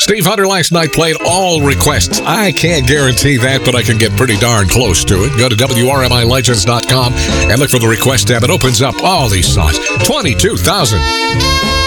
Steve Hunter last night played all requests. I can't guarantee that, but I can get pretty darn close to it. Go to WRMILegends.com and look for the request tab. It opens up all these songs. 22,000.